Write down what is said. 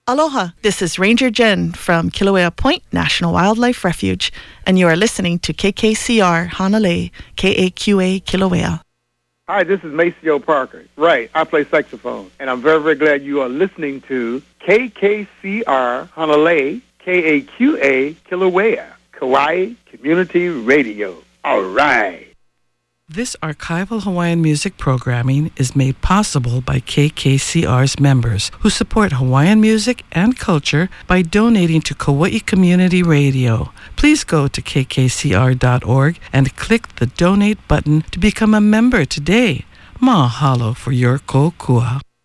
Aloha, this is Ranger Jen from Kilauea Point National Wildlife Refuge, and you are listening to KKCR Hanalei, KAQA Kilauea. Hi, this is Maceo Parker. Right, I play saxophone, and I'm very, very glad you are listening to KKCR Hanalei, KAQA Kilauea, Kauai Community Radio. All right. This archival Hawaiian music programming is made possible by KKCR's members who support Hawaiian music and culture by donating to Kauai Community Radio. Please go to kkcr.org and click the donate button to become a member today. Mahalo for your kokua.